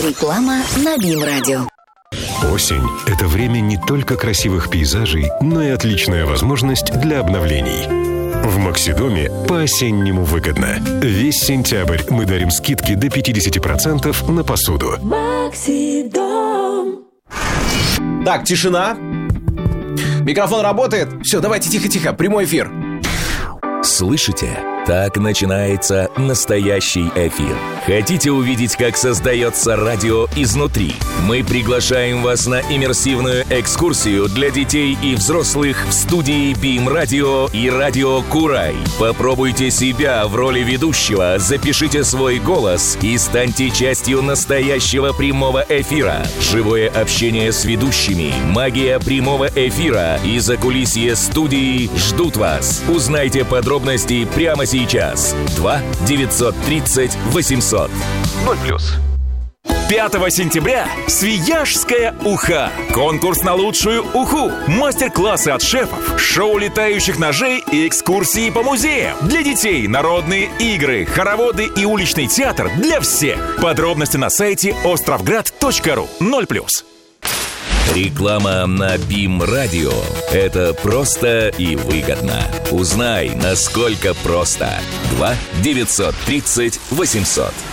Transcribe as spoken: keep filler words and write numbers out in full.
Реклама на БИМ-радио. Осень – это время не только красивых пейзажей, но и отличная возможность для обновлений. В Максидоме по-осеннему выгодно. Весь сентябрь мы дарим скидки до пятьдесят процентов на посуду. Максидом. Так, тишина. Микрофон работает. Все, давайте тихо-тихо, прямой эфир. Слышите? Так начинается настоящий эфир. Хотите увидеть, как создается радио изнутри? Мы приглашаем вас на иммерсивную экскурсию для детей и взрослых в студии БИМ-радио и радио Курай. Попробуйте себя в роли ведущего, запишите свой голос и станьте частью настоящего прямого эфира. Живое общение с ведущими, магия прямого эфира и закулисье студии ждут вас. Узнайте подробности прямо сейчас. Сейчас. два девятьсот тридцать восемьсот. ноль плюс. пятого сентября Свияжская уха. Конкурс на лучшую уху. Мастер-классы от шефов, шоу летающих ножей и экскурсии по музеям. Для детей народные игры, хороводы и уличный театр для всех. Подробности на сайте островград точка ру. ноль плюс. Реклама на БИМ-радио. Это просто и выгодно. Узнай, насколько просто. два девятьсот тридцать восемьсот.